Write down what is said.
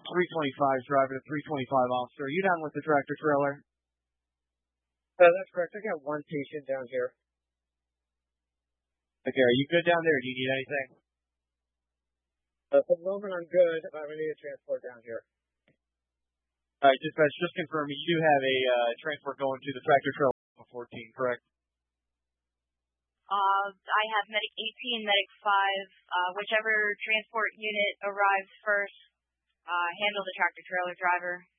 325 driving a 325 officer. Are you down with the tractor trailer? That's correct. I got one patient down here. Okay, are you good down there? Do you need anything? For the moment, I'm good. We need a transport down here. All right, dispatch, just confirming you do have a transport going to the tractor trailer 14, correct? I have Medic 18, Medic 5, whichever transport unit arrives first, handle the tractor trailer driver.